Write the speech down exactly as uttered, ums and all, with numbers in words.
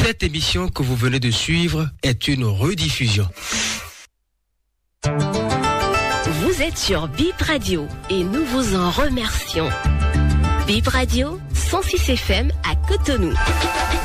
Cette émission que vous venez de suivre est une rediffusion. Vous êtes sur Bip Radio et nous vous en remercions. Bip Radio, cent six F M à Cotonou.